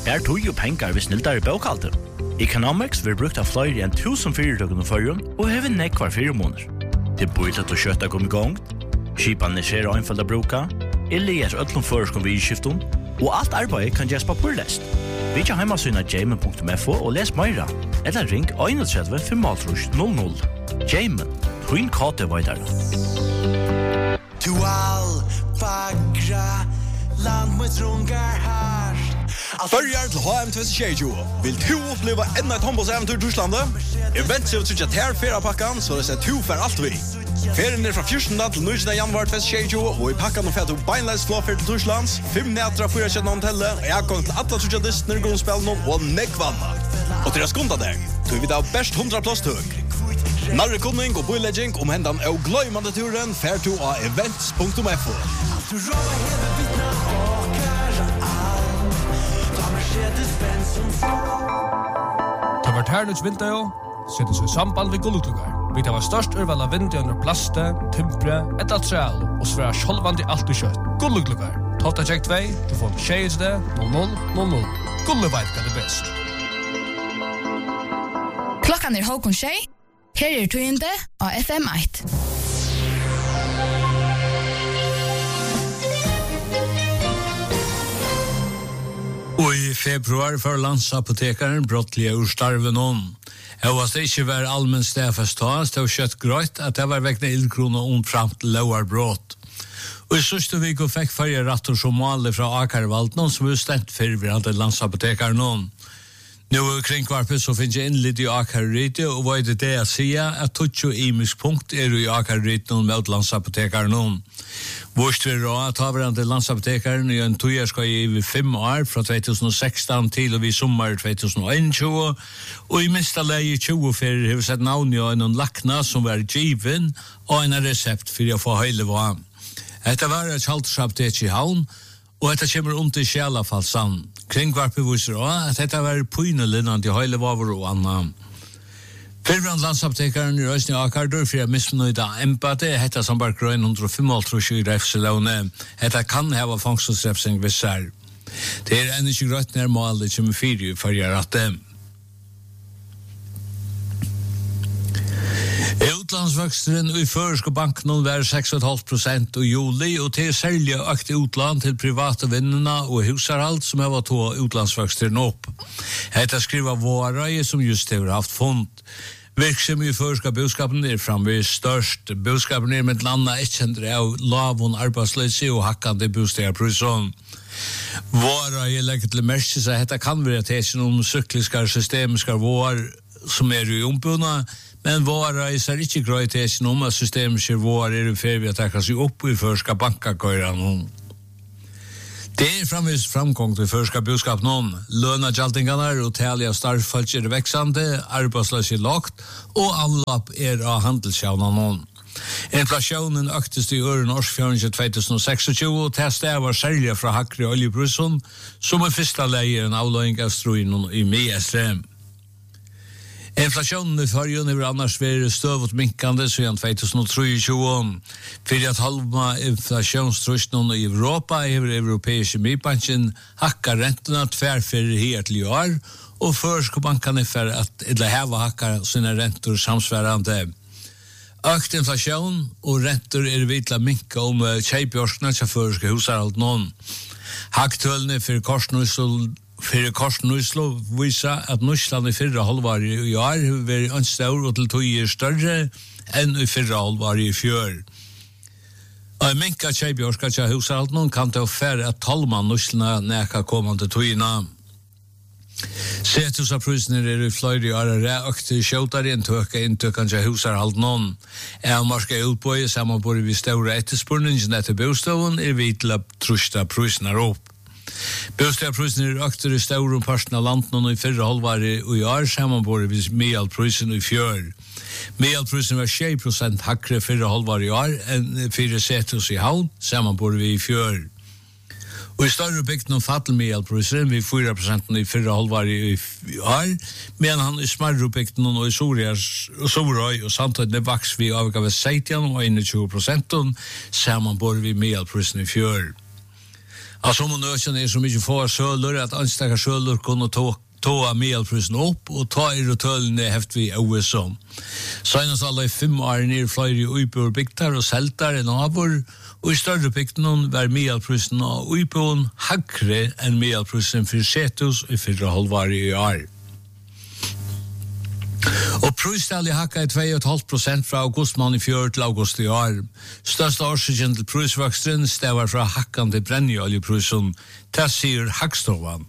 Her tog jo penger hvis snilldere bøkalter. Economics vil brukt av flere enn 1000 fyrirtøkken og førjen, og hever nekvar 4 måneder. Det bøylet og kjøttet kom i gang, skipene skjer og innfølt av bruka, eller ødlom føreskom vidskiften, og alt arbeid kan gjøres papurlest. Vi kan heimasyna jamen.fo og les meira, eller ring 31 500. Jamen, hun kate veidare. Du all fagra land med trungar her. Førjar til HM 2020. Vil du oppleva enda et håndbollseventyr i Torslandet? Event ser ut til at her ferapakkan, så det ser to for alt vi. Ferien fra 14. til 19. januar 2020, og i pakkan og fett og beinleis flåfer til Torslands, 5 netra 4 kjøttene hotellet, og jeg kom til alle trutja distner, grunnspillene og nekvanna. Og til å skunta der, tog vi da best 100 plåstøk. Narre kunning og bøylegging om hendan og gløymande turen, fer to av events.fo. Ta vart hernuts vinter, setter seg samband ved gullutlugar. Vi tar størst urval av vinter under plaste, timpre, et atreal, og sværa sjolvandi alt og kjøtt. Gullutlugar. Tolta tjekk 2, du får beskjed det, 0000. Gulluveit kan det best. Klokkan halvkon 6. Her tøyende av FM1. Og i februar for landsapotekaren brottlige ur starven om. Jeg var det ikke var allmenn stedfest tas, det var kjøtt grøyt at det var vekkene ildkrona fram til lovarbrott. Og i sørste vik fikk fyrir rattor som maler fra Akarvalden som var stendt fyrir vi hadde landsapotekaren om. Nå kringkvarpet så finnes jeg innlitt i Akarrite, og hva er det jeg sier, at tutsi imisk punkt i Akarrite og med landsapotekaren om. Vårt vil råd at haverande landsapotekaren i en tøyer skal i 5 år, fra 2016 til og vi sommar 2021, og i minsta leie 20 fyrir har vi sett navn i en lakna som var given, og en resept for å få høyle vann. Dette var et halvtsapotek i havn, og dette kommer til Sjælafallsand. Kringkvarpet viser også at dette var pøynelinnende til høyle vaver og annet. Fyrbrand landsapotekaren i Røsne Akardur for å misnøyde empate, dette som bare grøn 125 i refselåne. Dette kan hava fangstensrefsing vissar. Det enn ikke grønt nær målet 24 for å gjøre at det. Utlandsvøksteren i Føreske banken var 6,5% i juli, og til særlig økte utland til private vinnene og husarhald som har vært utlandsvøksteren opp. Dette skriver Vårøye som just har haft fond. Virksomhet i Føreske budskapen framvis størst. Budskapen med landa kjendre av lavon arbeidsløse og hakkande bostegarprisen. Vårøye legger til merke seg at dette kan være tesen om sykliske systemiske vår som i ombunna, men våra er ikke grøy tesen om at systemet skjer vår i ferdig ved å takke seg opp i Føreska bankakøyren. Det framvis framgångt i Føreska budskapen om lønna jaltingarna og tali av startfolk veksande, arbeidsløs lågt, og avlapp av handelssjavnan. Inflasjonen øktes i øren årsfjøringen 2026, og testet var særlig fra hakre oljebrusen, som første leier en avløying av struinen i mye-estrem. Inflasjonen i forrige vil annars være støvut minkande siden 2023. For at halva inflasjonstrusjonen i Europa over europeiske myrbanken hakkar rentene tverrfyrir her til i år, og først bankene for at idla heva hakkar sine renter samsværande. Økt inflasjon og renter vitla minka om kjeipjorskene til førske husarhald noen. Hakktølene for Korsen Oslo viser at Norsland i 4 halvår i år har vært en stor og til 2 større enn i 4 halvår i fjør. Og en minka kjeipjorska til hushalden kan det færre at 12 mann Norsland neka kommande tøyene. Setusaprusene i flere år økte kjøttere enn inntøkken til hushalden. Marska utbøye sammenbord vi større etterspurningen etter bostøven vi til å trusta prusene opp. Bostadsprisen økte i større parten av landet i 4 halvår i år, sammenbord vi medelprisen i fjør. Medelprisen var 6% hakkere 4 halvår i år enn 4 setus i havn, sammenbord vi i fjør. Og i større bygden fattel medelprisen vi 4% i 4 halvår i år, men han i smarre bygden og i Sorøy og samtidig vaks vi avgave 16 og 21%, sammenbord vi medelprisen i fjør. Alltså man ökar så mycket för sölor att anställda sölor kunde ta medelprisen upp och ta i rotöllen häft vi OSM. Senast alla i 5 år ner flyger uppor bygtar och sältar en avor och i större bygten var medelprisen och uppån högre än medelprisen för setus i 4,5 i år. Och prisstället hackade 2,5% från august månad i fjör till august i år. Största årsaken till prisväxten stävar från hackande brännoljeprisen till säger Hackstovan.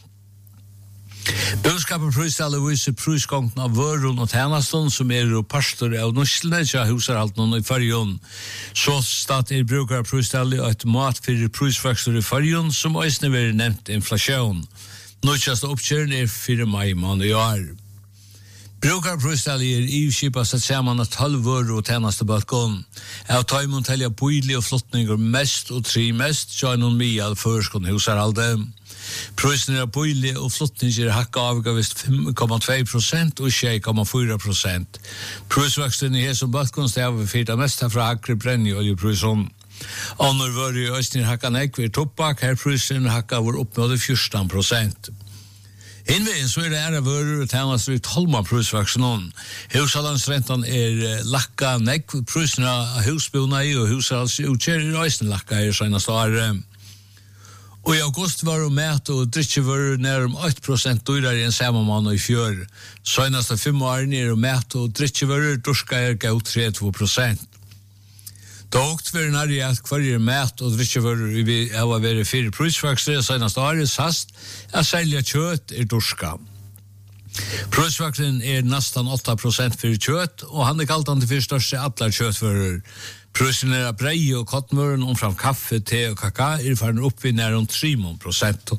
Budskapet prisstället visar prisgången av vörun och tjänsten som pastor av norslene till husarhalten i färgen. Så stat brukar prisstället ett mat för prisväxter i färgen som också är nämnt inflation. Nordkast uppkörn 4 maj månad i år. Brukarprøystaljer i skipa satt saman av 12 år og tjeneste balkon. Jeg tar imot helja bøylig og flottninger mest og tri mest, så noen mye av førskånd husarhalde. Prøysene av bøylig og flottninger hakka avgavist 5,2% og 6,4%. Prøysvaksten i hesson balkon stav fyrta mest herfra hakre brenni oljeprøyson. Annor var i østner hakka nekver tobak, her prøysene hakka var oppnådde 14%. Innvegen så det ära vörur och tjänast ut halma prisväxten. Hushållsräntan lacka näck priserna husbona i och hushållsutgör reisen lacka i senaste år. Och i august var mät och drikke var närm 8% dyrare än samma månad i fjör. Senaste 5 år ner mät och drikke var durska gå 3,2%. Dokt var nærri at kvarje mat og drikkevarer vi har vært 4 prisvakster senast året sast at selja kjøtt durska. Prisvaksten nästan 8% for kjøtt og han kaltande for største atlar kjøttvarer. Prisen av brei og kottmøren omfram kaffe, te og kakao faren opp i nær 3%.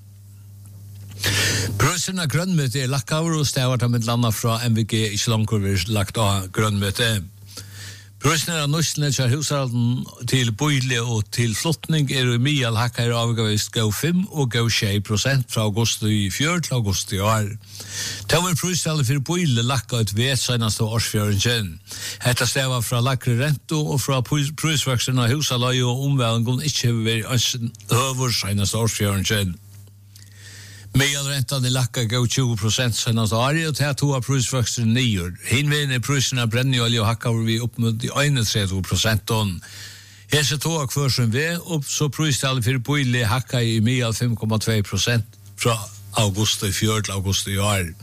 Prisen av grønnmøte lakkaver og stavar med landa fra MVG ikke langkur lagt av grønnmøte. Prisen av norslene til husarhalden til bøyle og til flottning i Mial hakkar avgavist gå 5 og gå 6% fra august i fjør til august i år. Det var pristallet for bøyle lakka ut ved senaste årsfjøringen. Hetta stava fra lakre rento og fra prisvaksen av husarhalden og omvælen ikke vært over senaste årsfjøringen. Medelräntan lacka gå 20% senaste året och det tog prisväxten 9. Hinvägen prisen av brännolja och hackar vi upp mot 31%. Här så tog kursen vi upp så pristallet för bøyle hacka i medel 5,2% från augusti i fjör till augusti i år.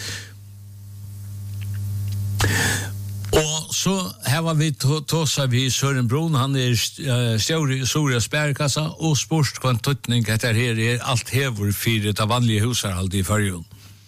Och så här var vi tossa vi Søren Brun, han stjør i Soria Spærkassa og spurt kvantutning etter her alt hever fyret av vanlige husarhald i fyrjon.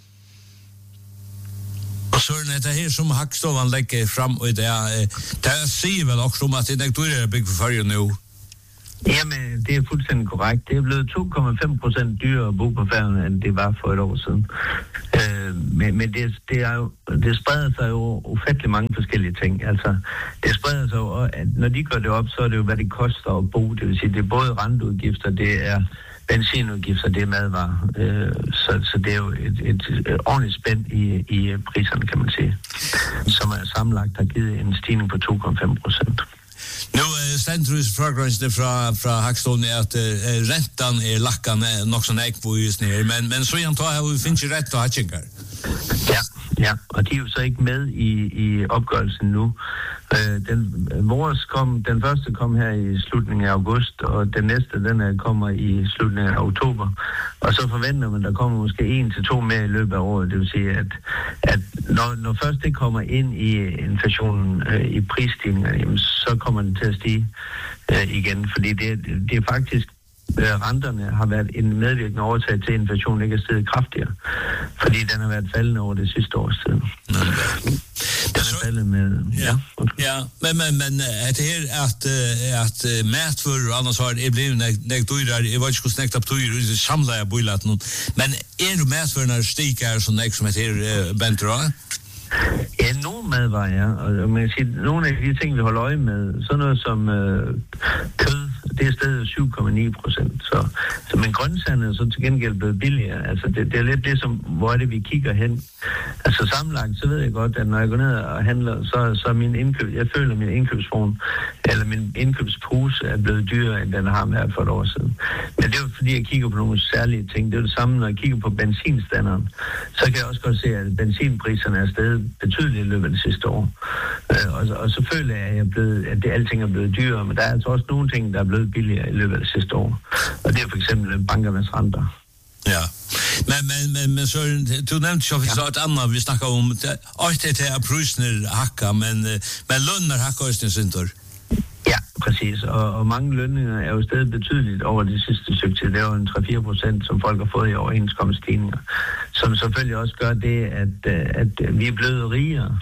Och så är det här som Hackstovan lägger fram och det säger väl också om att det är byggt för fyrjon nu. Jamen, det fuldstændig korrekt. Det blevet 2,5% dyrere at bo på Færøerne, end det var for et år siden. Men det spreder sig jo ufattelig mange forskellige ting. Altså, det spreder sig jo, at når de gør det op, så er det jo, hvad det koster at bo. Det vil sige, det er både renteudgifter, det er benzinudgifter, det er madvarer. Så det er jo et ordentligt spænd i priserne, kan man sige, som er sammenlagt har givet en stigning på 2,5%. Nu stentrusfragransen fra Hackstone at rentan lakkan nok sånn ekvois nere, men så igjen tar vi finnes ikke rett og hatchinger. Ja, og de er jo så ikke med i opgørelsen nu. Den første kom her i slutningen af august, og den næste, den kommer i slutningen af oktober. Og så forventer man, der kommer måske 1 til 2 mere i løbet af året. Det vil sige, at når først det kommer ind i inflationen, i prisstigninger, jamen, så kommer den til at stige igen. Fordi det er faktisk renterne har været en medvirkende årsag til inflationen ikke er steget kraftigere, fordi den har været faldende over det sidste års tid. Den er faldet med... Ja, men er det her at matvarer og annars har det blevet nægt dyrere, jeg var ikke skulle snægt op dyrere, det samler jeg bøylet noen, men er matvarerne stikker som nægt som heter Bentra? Ja, nogle madvarer, ja. Og man kan sige, nogle af de ting, vi holder øje med, sådan noget som kød, det er stadig 7,9%. Så men grøntsagerne er så til gengæld blevet billigere. Altså det er lidt det, som, hvor er det, vi kigger hen. Altså sammenlagt, så ved jeg godt, at når jeg går ned og handler, så min indkøb, jeg føler, at min indkøbsvogn, eller min indkøbspose er blevet dyrere, end den har været for et år siden. Men det er jo fordi, jeg kigger på nogle særlige ting. Det er jo det samme, når jeg kigger på benzinstanderen. Så kan jeg også godt se, at benzinpriserne er steget betydeligt i løbet af det sidste år. Og så føler jeg, at alting er blevet dyrere, men der er altså også nogle ting, der er blevet billigere i løbet af det sidste år. Og det er for eksempel bankernes renter. Ja. Men så du nämnde ju så att Anna vi snackar om att det är prisner hacka men löner hackar just inte. Ja, præcis. Og mange lønninger er jo stadig betydeligt over de sidste stykke tid. Det er jo en 3-4%, som folk har fået i overenskomststigninger. Som selvfølgelig også gør det, at vi er blevet rigere.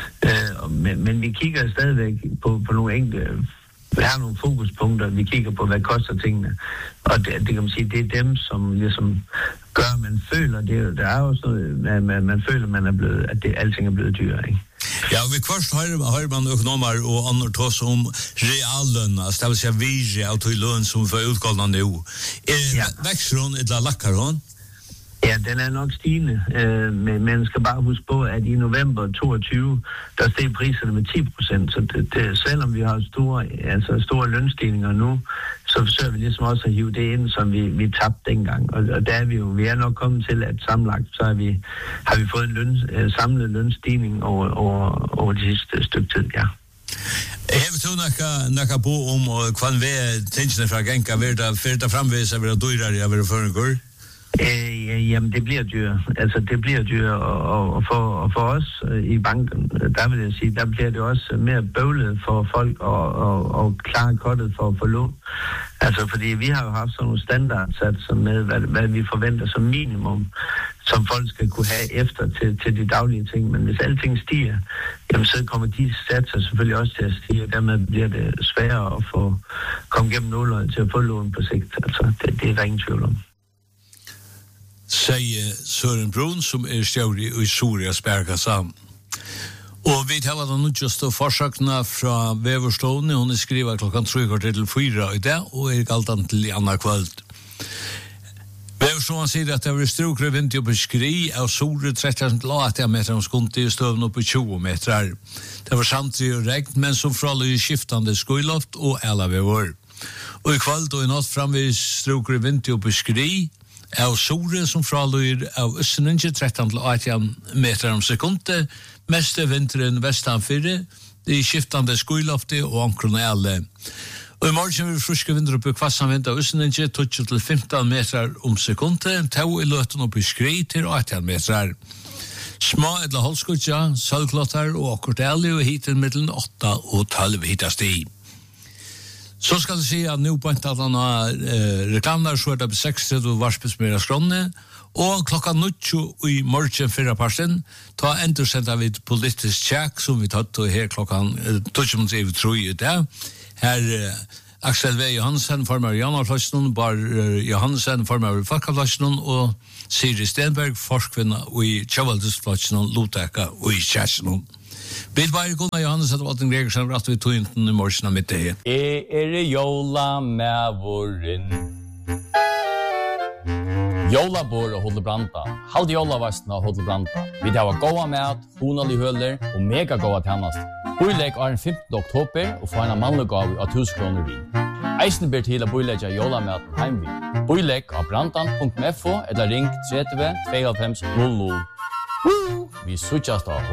Men vi kigger stadigvæk på nogle enkelte. Vi har nogle fokuspunkter, vi kigger på, hvad koster tingene. Og det kan man sige, det er dem, som ligesom gør, man føler, der er jo sådan, man føler, man er blevet, at alting er blevet dyrere, ikke? Ja, og vi først hører man økonomer og andre tås om realløn, altså det vil sige virre av til løn som får utgående nu. Vækster hun eller lakker hun? Ja, den er nok stigende, men man skal bare huske på, at i november 22, der steg priserne med 10%, så det, selvom vi har store lønstigninger nu, så forsøger vi ligesom også at hive det ind, som vi tabte dengang. Og der er vi er nok kommet til, at sammenlagt, så har vi fået en samlet lønstigning over de sidste stykke tid, ja. Har du nakka bo om, og hvordan vil tingene fra Genka være der fremvis at være dyrere, at være føringur? Jamen, det bliver dyrt. Altså, det bliver dyrt, og for os i banken, der vil jeg sige, der bliver det også mere bøvlet for folk og klare kortet for at få lån. Altså, fordi vi har jo haft sådan nogle standardsatser med, hvad vi forventer som minimum, som folk skal kunne have efter til de daglige ting. Men hvis alting stiger, jamen, så kommer de satser selvfølgelig også til at stige, og dermed bliver det sværere at komme gennem nåløjet til at få lån på sigt. Altså, det er der ingen tvivl om. Sier Søren Brun, som stjørig i Soria Sperkassan. Og vi taler da nå just å forsøkene fra Veverstående. Hun skriver klokken 3:45 i dag, og galt an til Anna kvöld. Veverstående sier at det var strukere vind oppe i skri av Soria 30 meter om skundt i støven oppe i 20 meter. Det var samtidig og regn, men som fralig i skiftende skoiloft og alla vever. Og i kvöld og i natt framvis strukere vind oppe i skri av Soria som fraløyer av Østeninje 13-18 meter om sekundet, meste vinteren vestanfyrre, i skiftende skoilofte og ankronale. Og i morgen vil friske vinder oppe i kvassanvind av Østeninje 12-15 meter om sekundet, tau i løten oppe i skri til 18 meter. Små edla holdskutja, sølvklotter og akkortale og hiten middelen 8 og 12 hitast i. Så skal det si at nå på at han har reklamer så det på 6:30 og varspesmere skrånne, og klokka 9 i morgen 4 ta endursender vi et politisk tjekk som vi tatt her klokkan 12:03 i dag. Her Axel V. Johansen, formar Janarflasjonen, Bar Johansen, formar Falkaflasjonen, og Siri Stenberg, forskvinna i Tjavaldesflasjonen, Loteka og i Kjærsjonen. Vi bare Gunnar Johansen og Alten Gregersen at vi tog inn i morgen av mitt det. Jola med våren. Jolabor og Hodlebranta. Halde jolavasten av Hodlebranta. Vi tar gåa mat, honalig høler og mega gåa tjennast. Boilegg er den 15. oktober og får en mannlig gav av 1000 kroner vin. Eisen ber til å boilegge jolamaten heimvin. Boilegg av brantan.fo eller ring 30 25 00. Vi sutjas da